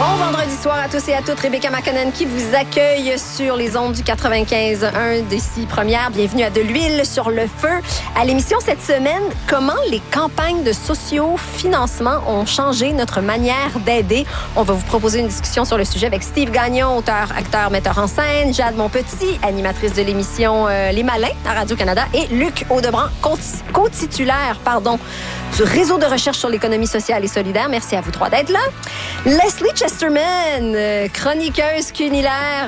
Bon vendredi soir à tous et à toutes. Rebecca McConnell qui vous accueille sur les ondes du 95.1 d'ici première. Bienvenue à De l'huile sur le feu. À l'émission cette semaine, comment les campagnes de socio-financement ont changé notre manière d'aider. On va vous proposer une discussion sur le sujet avec Steve Gagnon, auteur, acteur, metteur en scène, Jade Monpetit, animatrice de l'émission Les Malins à Radio-Canada, et Luc Audebran, co-titulaire du réseau de recherche sur l'économie sociale et solidaire. Merci à vous trois d'être là. Leslie Chesterman, chroniqueuse culinaire,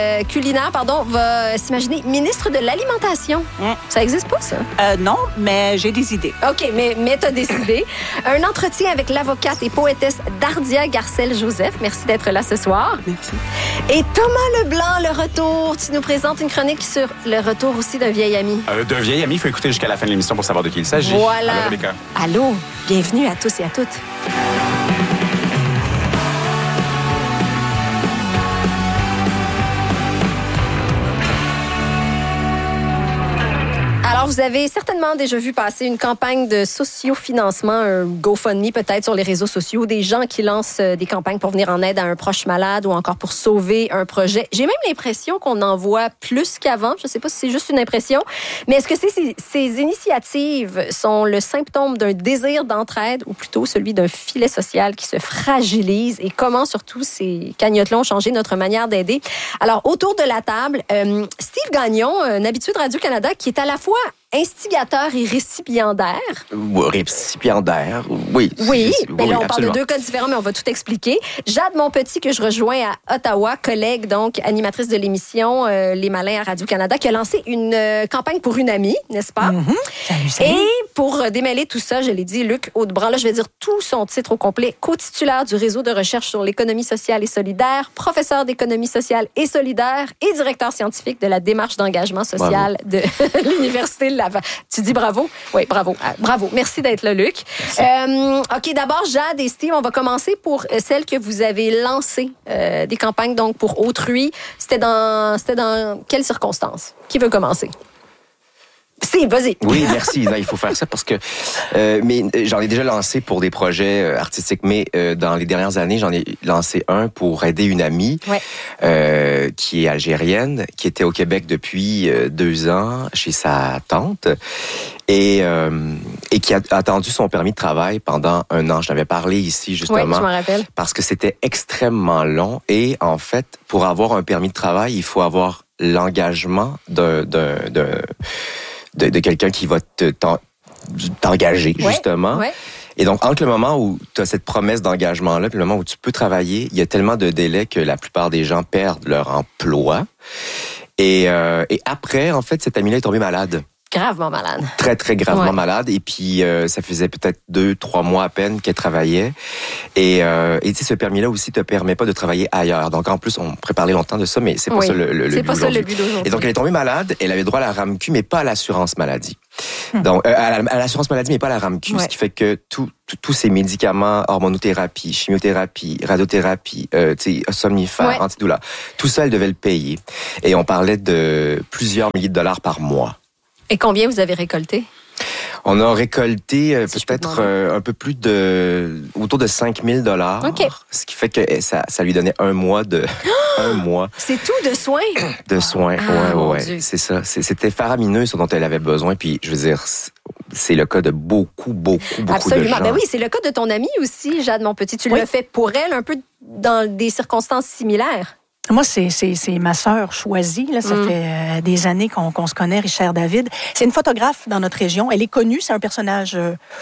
va s'imaginer ministre de l'Alimentation. Ça existe pas, ça? Non, mais j'ai des idées. OK, mais t'as décidé. Un entretien avec l'avocate et poétesse Dardia Garcelle-Joseph. Merci d'être là ce soir. Merci. Et Thomas Leblanc, le retour. Tu nous présentes une chronique sur le retour aussi d'un vieil ami. D'un vieil ami, il faut écouter jusqu'à la fin de l'émission pour savoir de qui il s'agit. Voilà. Allô, Rebecca. Allô, bienvenue à tous et à toutes. Alors, vous avez certainement déjà vu passer une campagne de sociofinancement, un GoFundMe peut-être sur les réseaux sociaux, des gens qui lancent des campagnes pour venir en aide à un proche malade ou encore pour sauver un projet. J'ai même l'impression qu'on en voit plus qu'avant. Je ne sais pas si c'est juste une impression, mais est-ce que ces initiatives sont le symptôme d'un désir d'entraide ou plutôt celui d'un filet social qui se fragilise, et comment surtout ces cagnottes-là ont changé notre manière d'aider? Alors, autour de la table, Steve Gagnon, un habitué de Radio-Canada qui est à la fois instigateur et récipiendaire. Récipiendaire, oui. Oui, mais là, on absolument. parle de deux cas différents, mais on va tout expliquer. Jade Monpetit, que je rejoins à Ottawa, collègue, donc, animatrice de l'émission Les Malins à Radio-Canada, qui a lancé une campagne pour une amie, n'est-ce pas? Salut. Et pour démêler tout ça, je l'ai dit, Luc Audebran, là, je vais dire tout son titre au complet, co-titulaire du réseau de recherche sur l'économie sociale et solidaire, professeur d'économie sociale et solidaire et directeur scientifique de la démarche d'engagement social de l'Université de Laval. Tu dis bravo? Oui, bravo. Bravo. Merci d'être là, Luc. OK, d'abord, Jade et Steve, on va commencer pour celle que vous avez lancée, des campagnes donc pour autrui. C'était dans quelles circonstances? Qui veut commencer? Si, vas-y. Oui, merci. Non, il faut faire ça parce que mais j'en ai déjà lancé pour des projets artistiques, mais dans les dernières années, j'en ai lancé un pour aider une amie qui est algérienne, qui était au Québec depuis 2 ans chez sa tante et qui a attendu son permis de travail pendant 1 an. Je l'avais parlé ici justement. Oui, je me rappelle. Parce que c'était extrêmement long et en fait, pour avoir un permis de travail, il faut avoir l'engagement de quelqu'un qui va t'engager, justement. Ouais. Et donc, entre le moment où tu as cette promesse d'engagement-là, puis le moment où tu peux travailler, il y a tellement de délais que la plupart des gens perdent leur emploi. Et après, en fait, cette amie-là est tombée malade. Gravement malade. Très, très gravement malade. Et puis, ça faisait peut-être 2-3 mois à peine qu'elle travaillait. Et tu sais, ce permis-là aussi te permet pas de travailler ailleurs. Donc, en plus, on pourrait parler longtemps de ça, mais c'est pas ça le but. C'est pas ça le but d'aujourd'hui. Et donc, elle est tombée malade. Elle avait droit à la RAMQ, mais pas à l'assurance maladie. Donc, à l'assurance maladie, mais pas à la RAMQ. Ce qui fait que tous ces médicaments, hormonothérapie, chimiothérapie, radiothérapie, somnifères, antidouleurs, tout ça, elle devait le payer. Et on parlait de plusieurs milliers de dollars par mois. Et combien vous avez récolté? On a récolté peut-être un peu plus autour de 5 000 $. Okay. Ce qui fait que ça lui donnait 1 mois un mois. C'est tout de soins? De soins, Dieu. c'est ça. C'était faramineux ce dont elle avait besoin. Puis, je veux dire, c'est le cas de beaucoup Absolument. de gens. Ben oui, c'est le cas de ton amie aussi, Jade Monpetit. Tu l'as fait pour elle un peu dans des circonstances similaires. Moi, c'est ma sœur choisie. Là, ça fait des années qu'on se connaît, Richard David. C'est une photographe dans notre région. Elle est connue. C'est un personnage,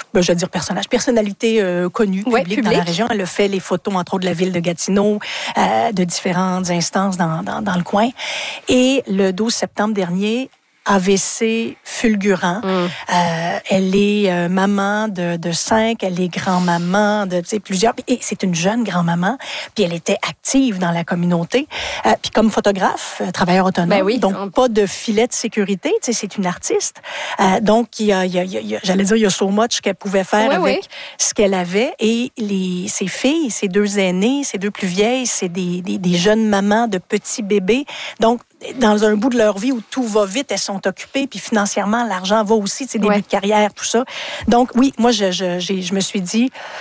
personnalité connue, publique dans la région. Elle a fait les photos, entre autres, de la ville de Gatineau, de différentes instances dans le coin. Et le 12 septembre dernier, AVC fulgurant. Elle est maman de 5, elle est grand-maman de plusieurs. Et c'est une jeune grand-maman. Puis elle était active dans la communauté. Puis comme photographe, travailleur autonome. Ben oui, donc pas de filet de sécurité. C'est une artiste. Donc j'allais dire, il y a so much qu'elle pouvait faire avec ce qu'elle avait. Et ses filles, ses 2 aînées, ses 2 plus vieilles, c'est des jeunes mamans de petits bébés. Donc dans un bout de leur vie où tout va vite, elles sont occupées, puis financièrement, l'argent va aussi, début de carrière, tout ça. Donc, oui, moi, je me suis dit,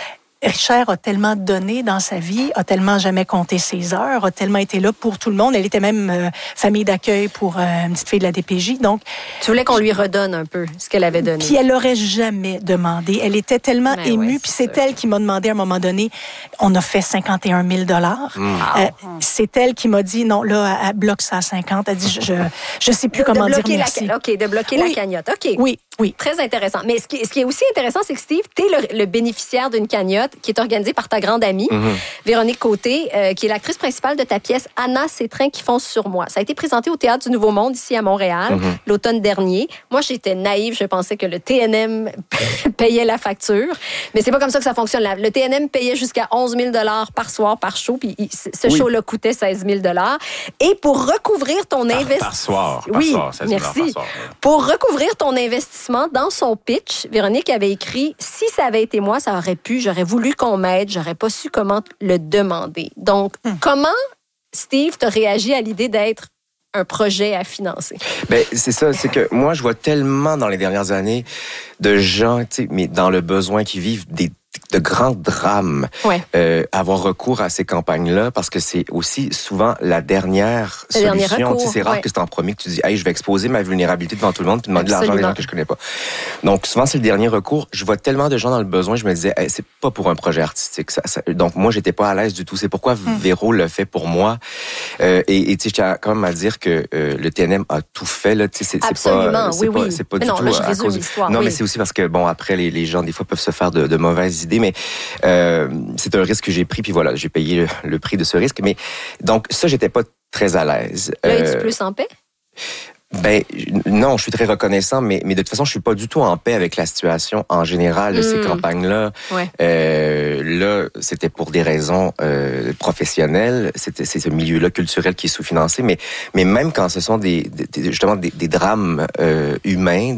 Richard a tellement donné dans sa vie, a tellement jamais compté ses heures, a tellement été là pour tout le monde. Elle était même famille d'accueil pour une petite fille de la DPJ. Donc, tu voulais qu'on lui redonne un peu ce qu'elle avait donné. Puis elle n'aurait jamais demandé. Elle était tellement émue. Puis c'est elle qui m'a demandé à un moment donné, on a fait 51 000 c'est elle qui m'a dit, non, là, elle bloque ça à 50. Elle dit, je sais plus comment dire merci. OK, de bloquer la cagnotte. OK. Oui. Très intéressant. Mais ce qui est aussi intéressant, c'est que Steve, tu es le bénéficiaire d'une cagnotte qui est organisée par ta grande amie, Véronique Côté, qui est l'actrice principale de ta pièce Anna, ces trains qui foncent sur moi. Ça a été présenté au Théâtre du Nouveau Monde, ici à Montréal, l'automne dernier. Moi, j'étais naïve. Je pensais que le TNM payait la facture. Mais c'est pas comme ça que ça fonctionne. Le TNM payait jusqu'à 11 000 par soir, par show. Puis ce show-là coûtait 16 000 Et pour recouvrir ton investissement... Par soir. Merci. Par soir. Pour recouvrir ton investissement, dans son pitch, Véronique avait écrit « Si ça avait été moi, ça aurait pu, j'aurais voulu qu'on m'aide, j'aurais pas su comment le demander. » Donc, comment, Steve, t'as réagi à l'idée d'être un projet à financer? Ben, c'est ça, c'est que moi, je vois tellement dans les dernières années de gens, tu sais, mais dans le besoin qui vivent de grands drames, avoir recours à ces campagnes-là, parce que c'est aussi souvent la dernière solution. C'est rare que c'est en premier que tu dis « Hey, je vais exposer ma vulnérabilité devant tout le monde puis demander de l'argent à des gens que je connais pas. » Donc, souvent, c'est le dernier recours. Je vois tellement de gens dans le besoin, je me disais hey, « c'est pas pour un projet artistique. » Donc, moi, j'étais pas à l'aise du tout. C'est pourquoi Véro le fait pour moi. Et tu sais, je tiens quand même à dire que le TNM a tout fait. Là, absolument, c'est pas du tout à cause... Non, mais c'est aussi parce que, bon, après, les gens, des fois, peuvent se faire de mauvaises idées, mais c'est un risque que j'ai pris, puis voilà, j'ai payé le prix de ce risque. Mais donc, ça, j'étais pas très à l'aise. Là, es-tu plus en paix? Ben non, je suis très reconnaissant, mais de toute façon, je suis pas du tout en paix avec la situation en général de ces campagnes-là. Là, c'était pour des raisons professionnelles. C'est ce milieu-là culturel qui est sous-financé, mais même quand ce sont justement des drames humains,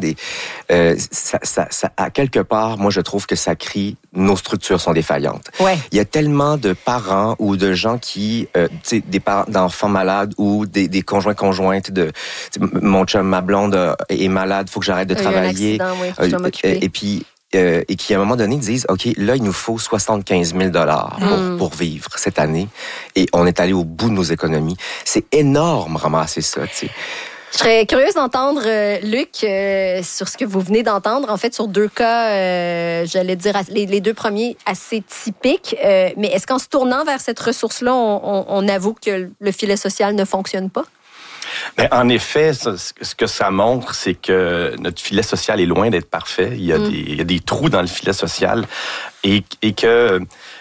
ça à quelque part, moi, je trouve que ça crie nos structures sont défaillantes. Il y a tellement de parents ou de gens qui, des parents d'enfants malades ou des conjointes mon chum, ma blonde est malade, faut que j'arrête de travailler. Je dois m'occuper. Et puis, et qui à un moment donné disent, OK, là, il nous faut 75 000 pour vivre cette année. Et on est allé au bout de nos économies. C'est énorme, ramasser ça, tu sais. Je serais curieuse d'entendre, Luc, sur ce que vous venez d'entendre, en fait, sur deux cas, j'allais dire, les deux premiers assez typiques. Mais est-ce qu'en se tournant vers cette ressource-là, on avoue que le filet social ne fonctionne pas? Mais en effet, ce que ça montre, c'est que notre filet social est loin d'être parfait. Il y a des trous dans le filet social et que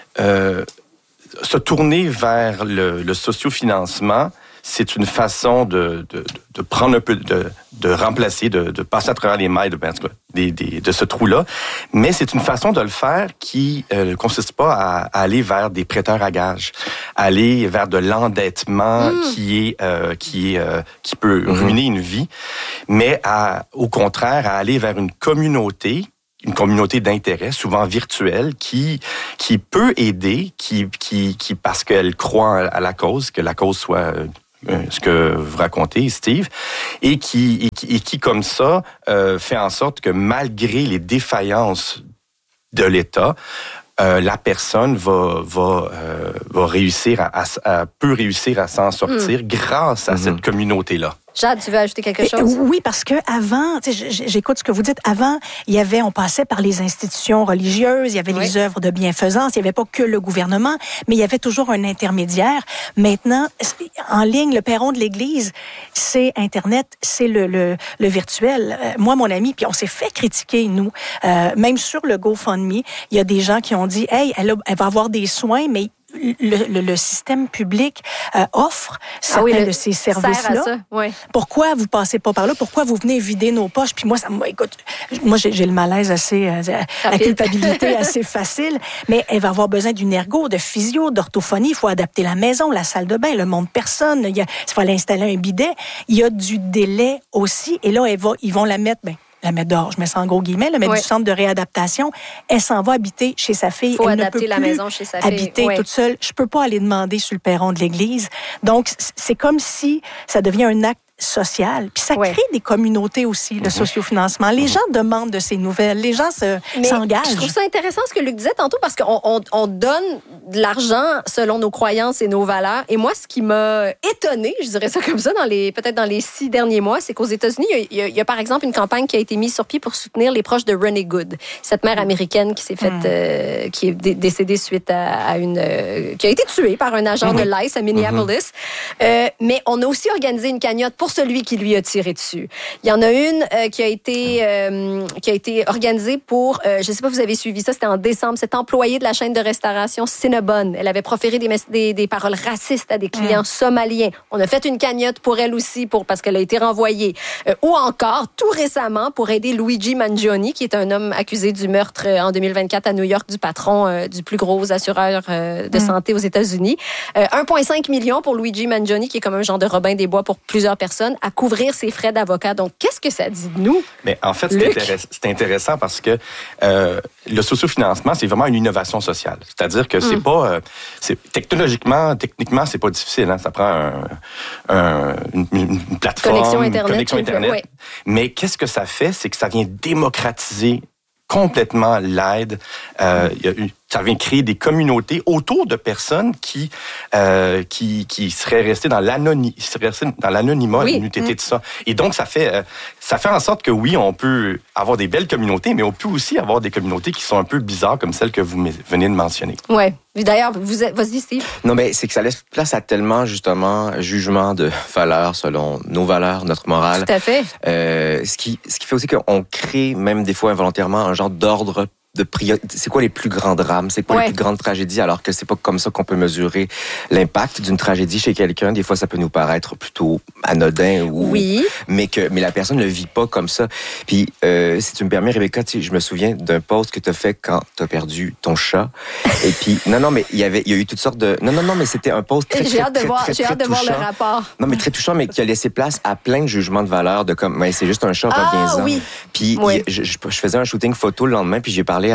se tourner vers le sociofinancement, c'est une façon de prendre un peu, de remplacer, de passer à travers les mailles de ce trou-là. Mais c'est une façon de le faire qui ne consiste pas à aller vers des prêteurs à gages, aller vers de l'endettement qui peut ruiner une vie, mais au contraire, à aller vers une communauté d'intérêt, souvent virtuelle, qui peut aider, qui parce qu'elle croit à la cause, que la cause soit ce que vous racontez, Steve, et qui comme ça, fait en sorte que malgré les défaillances de l'État, la personne va réussir peut réussir à s'en sortir grâce à cette communauté-là. Jade, tu veux ajouter quelque chose? Oui, parce que avant, j'écoute ce que vous dites. Avant, on passait par les institutions religieuses, il y avait les œuvres de bienfaisance, il n'y avait pas que le gouvernement, mais il y avait toujours un intermédiaire. Maintenant, en ligne, le perron de l'Église, c'est Internet, c'est le virtuel. Moi, mon ami, puis on s'est fait critiquer, nous, même sur le GoFundMe, il y a des gens qui ont dit, hey, elle va avoir des soins, mais le système public offre certains de ces services-là. Pourquoi vous passez pas par là? Pourquoi vous venez vider nos poches? Puis moi, moi j'ai le malaise assez, la culpabilité assez facile, mais elle va avoir besoin d'une ergo, de physio, d'orthophonie. Il faut adapter la maison, la salle de bain, le monde personne. Il faut aller installer un bidet. Il y a du délai aussi. Et là, ils vont la mettre dehors, je mets ça en gros guillemets, mais du centre de réadaptation, elle s'en va habiter chez sa fille. Il faut adapter ne peut la plus maison chez sa fille. Habiter toute seule. Je peux pas aller demander sur le perron de l'église. Donc, c'est comme si ça devient un acte social. Puis ça crée des communautés aussi, le sociofinancement. Les gens demandent de ces nouvelles. Les gens s'engagent. Je trouve ça intéressant ce que Luc disait tantôt parce qu'on donne de l'argent selon nos croyances et nos valeurs. Et moi, ce qui m'a étonnée, je dirais ça comme ça, peut-être dans les 6 derniers mois, c'est qu'aux États-Unis, il y a par exemple une campagne qui a été mise sur pied pour soutenir les proches de Renee Good, cette mère américaine qui s'est faite, qui est décédée suite à qui a été tuée par un agent de l'ICE à Minneapolis. Mais on a aussi organisé une cagnotte pour celui qui lui a tiré dessus. Il y en a une qui a été organisée pour, je ne sais pas si vous avez suivi ça, c'était en décembre, cette employée de la chaîne de restauration Cinnabon. Elle avait proféré des paroles racistes à des clients somaliens. On a fait une cagnotte pour elle aussi parce qu'elle a été renvoyée. Ou encore, tout récemment, pour aider Luigi Mangione, qui est un homme accusé du meurtre en 2024 à New York du patron du plus gros assureur de santé aux États-Unis. 1,5 million pour Luigi Mangione, qui est comme un genre de Robin des Bois pour plusieurs personnes, à couvrir ses frais d'avocat. Donc, qu'est-ce que ça dit de nous? Mais en fait, c'est intéressant parce que le sociofinancement, c'est vraiment une innovation sociale. C'est-à-dire que c'est pas... techniquement, c'est pas difficile. Hein? Ça prend une plateforme, connexion Internet. Ouais. Mais qu'est-ce que ça fait? C'est que ça vient démocratiser complètement l'aide. Ça vient créer des communautés autour de personnes qui seraient restées dans l'anonymat, l'unité de ça. Et donc, ça fait en sorte que oui, on peut avoir des belles communautés, mais on peut aussi avoir des communautés qui sont un peu bizarres, comme celle que vous venez de mentionner. Oui. D'ailleurs, vas-y, Steve. Non, mais c'est que ça laisse place à tellement, justement, jugement de valeurs selon nos valeurs, notre morale. Tout à fait. Ce qui fait aussi qu'on crée, même des fois involontairement, un genre d'ordre de priorité. C'est quoi les plus grands drames? C'est quoi les plus grandes tragédies? Alors que c'est pas comme ça qu'on peut mesurer l'impact d'une tragédie chez quelqu'un. Des fois, ça peut nous paraître plutôt anodin mais la personne ne le vit pas comme ça. Puis, si tu me permets, Rebecca, je me souviens d'un post que tu as fait quand tu as perdu ton chat. Et puis, non, mais il y a eu toutes sortes de... Non, mais c'était un post très J'ai hâte de voir le rapport. Non, mais très touchant, mais qui a laissé place à plein de jugements de valeur de comme, mais c'est juste un chat, reviens-en. Oui. Puis, je faisais un shooting photo le lendemain, puis j'ai parlé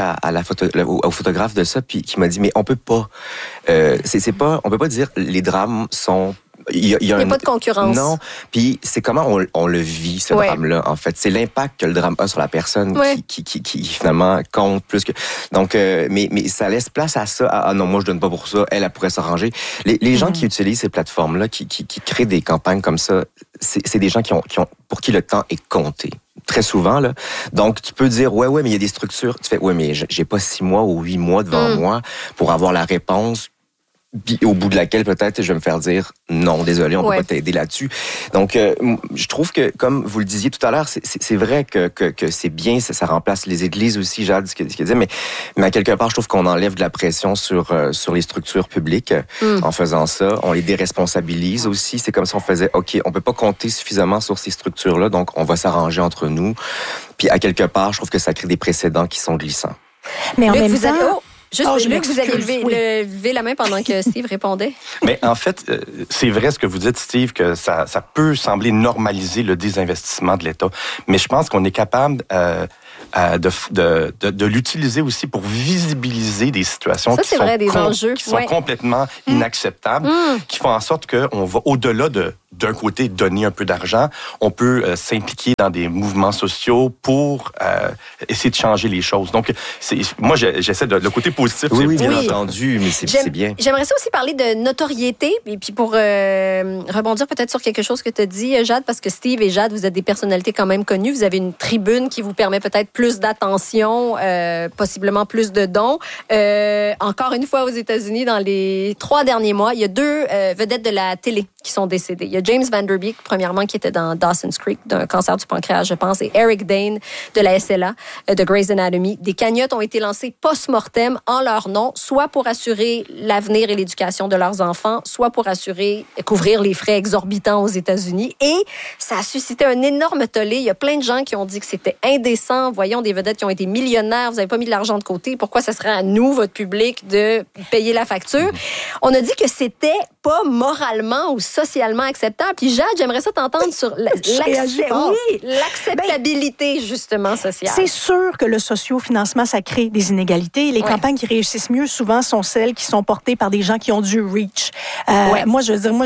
au photographe de ça, puis qui m'a dit, mais on peut pas, on peut pas dire les drames sont... Il y a pas de concurrence. Non, puis c'est comment on le vit, ce drame-là, en fait. C'est l'impact que le drame a sur la personne qui finalement compte plus que... Donc, mais ça laisse place à ça. Ah non, moi, je donne pas pour ça. Elle pourrait s'arranger. Les gens qui utilisent ces plateformes-là, qui créent des campagnes comme ça, c'est des gens pour qui le temps est compté. Très souvent, là. Donc, tu peux dire, ouais, mais il y a des structures. Tu fais, mais j'ai pas 6 mois ou 8 mois devant moi pour avoir la réponse. Puis au bout de laquelle, peut-être, je vais me faire dire non, désolé, on peut pas t'aider là-dessus. Donc, je trouve que, comme vous le disiez tout à l'heure, c'est vrai que c'est bien, ça remplace les églises aussi, Jade, ce qu'elle disait, mais à quelque part, je trouve qu'on enlève de la pression sur les structures publiques en faisant ça. On les déresponsabilise aussi. C'est comme si on faisait, OK, on peut pas compter suffisamment sur ces structures-là, donc on va s'arranger entre nous. Puis à quelque part, je trouve que ça crée des précédents qui sont glissants. Mais en même temps... Luc, vous avez levé la main pendant que Steve répondait. Mais en fait, c'est vrai ce que vous dites, Steve, que ça peut sembler normaliser le désinvestissement de l'État. Mais je pense qu'on est capable de l'utiliser aussi pour visibiliser des situations qui sont complètement inacceptables, qui font en sorte qu'on va au-delà d'un côté donner un peu d'argent, on peut s'impliquer dans des mouvements sociaux pour essayer de changer les choses. Donc, moi, j'essaie de le côté positif. Oui, bien entendu, mais c'est bien. J'aimerais ça aussi parler de notoriété, et puis pour rebondir peut-être sur quelque chose que tu as dit, Jade, parce que Steve et Jade, vous êtes des personnalités quand même connues, vous avez une tribune qui vous permet peut-être plus d'attention, possiblement plus de dons. Encore une fois, aux États-Unis, dans les 3 derniers mois, il y a 2 vedettes de la télé qui sont décédées. Il y a James Van Der Beek, premièrement, qui était dans Dawson's Creek, d'un cancer du pancréas, je pense, et Eric Dane de la SLA, de Grey's Anatomy. Des cagnottes ont été lancées post-mortem en leur nom, soit pour assurer l'avenir et l'éducation de leurs enfants, soit pour couvrir les frais exorbitants aux États-Unis. Et ça a suscité un énorme tollé. Il y a plein de gens qui ont dit que c'était indécent. Voyons des vedettes qui ont été millionnaires, vous n'avez pas mis de l'argent de côté. Pourquoi ça serait à nous, votre public, de payer la facture? On a dit que c'était pas moralement ou socialement acceptable. Puis Jade, j'aimerais ça t'entendre sur l'acceptabilité, justement, sociale. C'est sûr que le sociofinancement, ça crée des inégalités. Les campagnes qui réussissent mieux, souvent, sont celles qui sont portées par des gens qui ont du reach. Moi, je veux dire,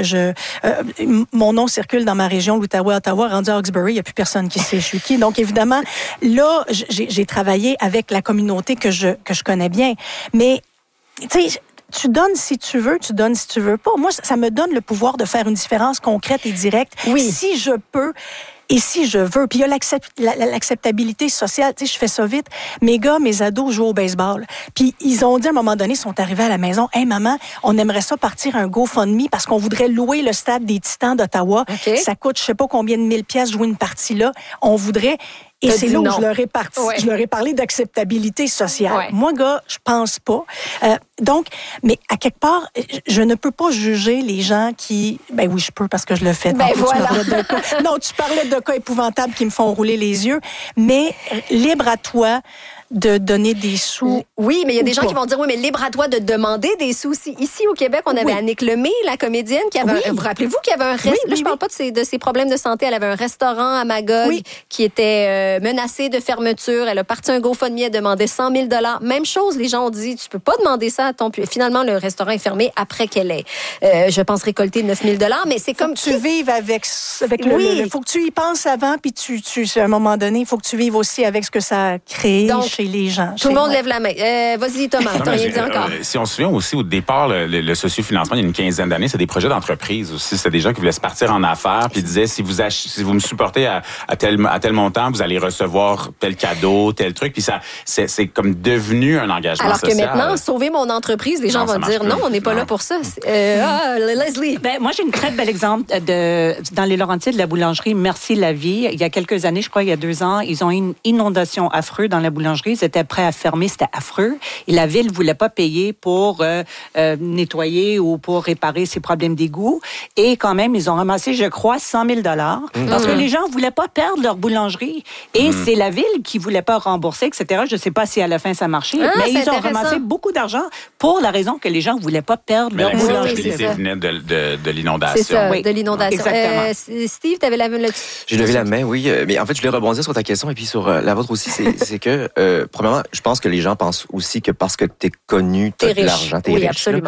mon nom circule dans ma région, l'Outaouais, Ottawa, rendu à Hawkesbury, il n'y a plus personne qui sait je suis qui. Donc, évidemment, là, j'ai travaillé avec la communauté que je connais bien. Mais, tu sais, tu donnes si tu veux, tu donnes si tu veux pas. Moi, ça me donne le pouvoir de faire une différence concrète et directe. Oui. Si je peux et si je veux. Puis il y a l'acceptabilité sociale. Tu sais, je fais ça vite. Mes gars, mes ados jouent au baseball. Puis ils ont dit à un moment donné, ils sont arrivés à la maison, « Hey, maman, on aimerait ça partir un GoFundMe parce qu'on voudrait louer le stade des Titans d'Ottawa. Okay. Ça coûte je sais pas combien de 1000 pièces jouer une partie là. On voudrait... » Et c'est là où je leur ai parlé d'acceptabilité sociale. Ouais. Moi, gars, je pense pas. Donc, mais à quelque part, je ne peux pas juger les gens qui... Ben oui, je peux parce que je le fais. Voilà. Tu parlais de cas épouvantables qui me font rouler les yeux, mais libre à toi de donner des sous. Oui, mais il y a des gens qui vont dire, oui, mais libre à toi de demander des sous. Ici, au Québec, on avait Annick Lemay, la comédienne, qui avait vous rappelez-vous qu'il y avait un restaurant, là, je parle pas de ses problèmes de santé, elle avait un restaurant à Magog qui était menacé de fermeture. Elle a parti un GoFundMe, elle demandait 100 000 $. Même chose, les gens ont dit, tu peux pas demander ça à ton... Finalement, le restaurant est fermé après qu'elle ait, je pense, récolté 9 000 $. Mais c'est comme... Tu vives avec le... Faut que tu y penses avant, puis à un moment donné, il faut que tu vives aussi avec ce que ça a créé chez les gens. Tout le monde lève la main. Vas-y, Thomas, t'as rien dit encore. Si on se souvient aussi, au départ, le sociofinancement, il y a une quinzaine d'années, c'est des projets d'entreprise aussi. C'est des gens qui voulaient se partir en affaires puis disaient, si vous me supportez à tel montant, vous allez recevoir tel cadeau, tel truc. Puis ça, c'est comme devenu un engagement social. Alors que maintenant, sauver mon entreprise, les gens vont dire, non, on n'est pas là pour ça. Leslie. Moi, j'ai une très belle exemple dans les Laurentides, de la boulangerie Merci la Vie. Il y a quelques années, je crois, il y a 2 ans, ils ont eu une inondation affreuse dans la boulangerie. Ils étaient prêts à fermer, c'était affreux. Et la ville ne voulait pas payer pour nettoyer ou pour réparer ses problèmes d'égout. Et quand même, ils ont ramassé, je crois, 100 000 $ parce que les gens ne voulaient pas perdre leur boulangerie. Et c'est la ville qui ne voulait pas rembourser, etc. Je ne sais pas si à la fin ça marchait, mais ils ont ramassé beaucoup d'argent pour la raison que les gens ne voulaient pas perdre leur boulangerie. L'acceptabilité venait de l'inondation. C'est ça, de l'inondation. Steve, tu avais la main là-dessus. J'ai levé la main, oui. Mais en fait, je voulais rebondir sur ta question et puis sur la vôtre aussi. C'est que... premièrement, je pense que les gens pensent aussi que parce que t'es connu, t'as de l'argent, t'es riche. Oui, absolument.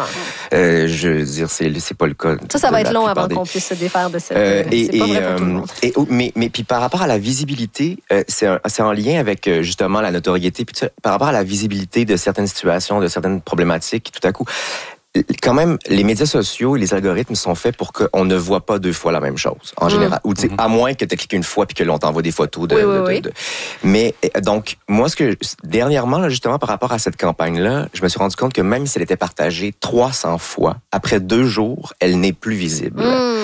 Je veux dire, c'est pas le cas. Ça va être long avant qu'on puisse se défaire de cette... c'est pas vrai pour tout le monde. Mais puis par rapport à la visibilité, c'est en lien avec justement la notoriété. Puis par rapport à la visibilité de certaines situations, de certaines problématiques, tout à coup... Quand même, les médias sociaux et les algorithmes sont faits pour qu'on ne voit pas 2 fois la même chose, en général. Ou, à moins que tu aies cliqué une fois puis que l'on t'envoie des photos de... Mais, donc, moi, dernièrement, là, justement, par rapport à cette campagne-là, je me suis rendu compte que même si elle était partagée 300 fois, après 2 jours, elle n'est plus visible.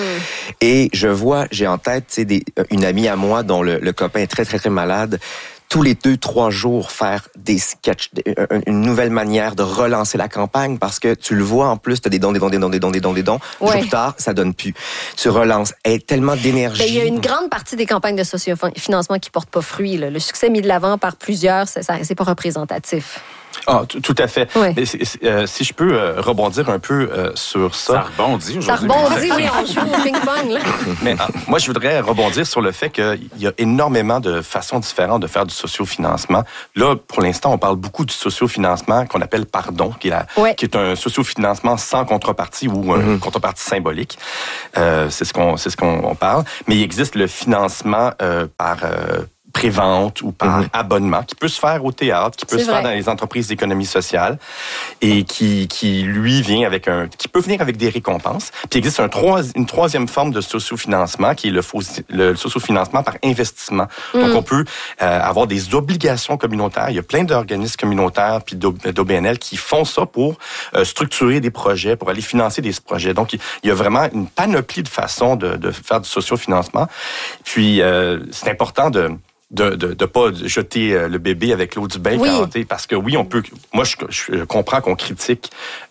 Et j'ai en tête, une amie à moi dont le copain est très, très, très malade, tous les 2-3 jours faire des sketchs, une nouvelle manière de relancer la campagne parce que tu le vois en plus, tu as des dons. Jour plus tard, ça donne plus. Tu relances. Et tellement d'énergie. Il y a une grande partie des campagnes de sociofinancement qui portent pas fruit. Là. Le succès mis de l'avant par plusieurs, c'est pas représentatif. Ah, tout à fait. Ouais. Mais si je peux rebondir un peu sur ça. Ça rebondit aujourd'hui. Ça rebondit, oui, on joue au ping-pong. Là. Mais moi, je voudrais rebondir sur le fait qu'il y a énormément de façons différentes de faire du sociofinancement. Là, pour l'instant, on parle beaucoup du sociofinancement qu'on appelle pardon, qui est un sociofinancement sans contrepartie ou une contrepartie symbolique. C'est ce qu'on parle. Mais il existe le financement par... prévente ou par abonnement, qui peut se faire au théâtre, qui peut se faire dans les entreprises d'économie sociale et qui lui vient qui peut venir avec des récompenses. Puis il existe une troisième forme de sociofinancement qui est le sociofinancement par investissement. Donc on peut avoir des obligations communautaires. Il y a plein d'organismes communautaires puis d'OBNL qui font ça pour structurer des projets, pour aller financer des projets. Donc il y a vraiment une panoplie de façons de faire du sociofinancement. Puis c'est important de pas jeter le bébé avec l'eau du bain, parce que on peut... Moi, je comprends qu'on critique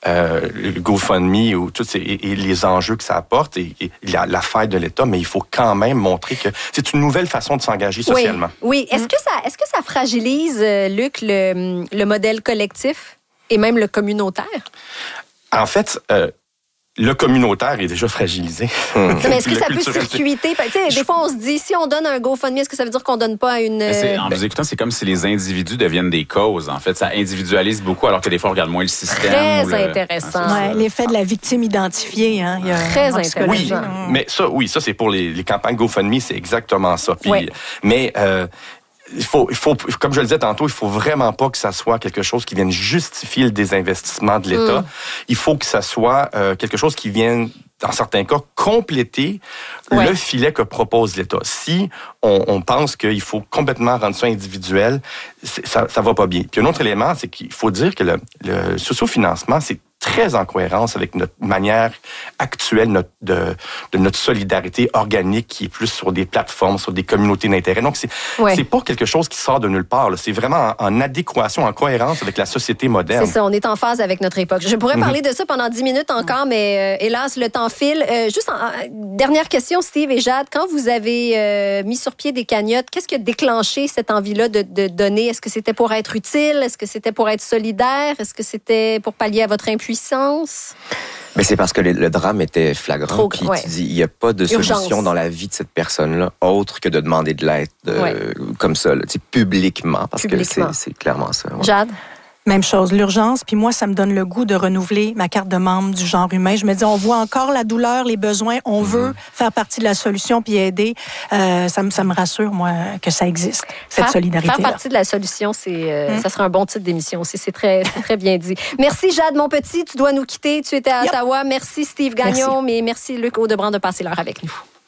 le GoFundMe ou tout et les enjeux que ça apporte et la faille de l'État, mais il faut quand même montrer que c'est une nouvelle façon de s'engager socialement. Oui. Est-ce que ça fragilise, Luc, le modèle collectif et même le communautaire? En fait... le communautaire est déjà fragilisé. Non, mais est-ce que ça peut circuiter? Des fois, on se dit, si on donne un GoFundMe, est-ce que ça veut dire qu'on donne pas à une... En vous écoutant, c'est comme si les individus deviennent des causes. En fait, ça individualise beaucoup, alors que des fois, on regarde moins le système. Très intéressant. L'effet de la victime identifiée. Hein, très intéressant. Oui, mais ça, c'est pour les campagnes GoFundMe, c'est exactement ça. Puis, mais... Il faut, comme je le disais tantôt, il faut vraiment pas que ça soit quelque chose qui vienne justifier le désinvestissement de l'État. Il faut que ça soit quelque chose qui vienne, dans certains cas, compléter le filet que propose l'État. Si on pense qu'il faut complètement rendre ça individuel, ça va pas bien. Puis un autre élément, c'est qu'il faut dire que le sociofinancement, c'est très en cohérence avec notre manière actuelle de notre solidarité organique qui est plus sur des plateformes, sur des communautés d'intérêt. Donc, c'est pas quelque chose qui sort de nulle part. Là. C'est vraiment en adéquation, en cohérence avec la société moderne. C'est ça, on est en phase avec notre époque. Je pourrais parler de ça pendant 10 minutes encore, mais hélas, le temps file. Dernière question, Steve et Jade. Quand vous avez mis sur pied des cagnottes, qu'est-ce qui a déclenché cette envie-là de donner? Est-ce que c'était pour être utile? Est-ce que c'était pour être solidaire? Est-ce que c'était pour pallier à votre impuissance? Mais c'est parce que le drame était flagrant. Puis tu dis, il n'y a pas de solution dans la vie de cette personne-là autre que de demander de l'aide comme ça, là, publiquement, parce que c'est clairement ça. Ouais. Jade? Même chose, l'urgence. Puis moi, ça me donne le goût de renouveler ma carte de membre du genre humain. Je me dis, on voit encore la douleur, les besoins. On veut faire partie de la solution puis aider. Ça me rassure, moi, que ça existe, cette solidarité-là. Faire partie de la solution, ça serait un bon titre d'émission aussi. C'est très bien dit. Merci, Jade, mon petit. Tu dois nous quitter. Tu étais à Ottawa. Merci, Steve Gagnon. Mais merci, Luc Audebrand, de passer l'heure avec nous.